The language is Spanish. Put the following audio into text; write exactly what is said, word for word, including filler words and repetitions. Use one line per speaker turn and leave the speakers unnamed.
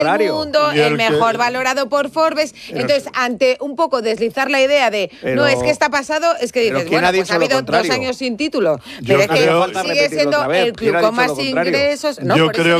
del mundo, el, el mejor
que...
valorado por Forbes. Entonces, ante un poco deslizar la idea de pero, no es que está pasado, es que dices, bueno, pues ha habido dos años sin título,
Yo
pero es que
creo,
sigue siendo el club con más ingresos. No,
yo
por
creo
eso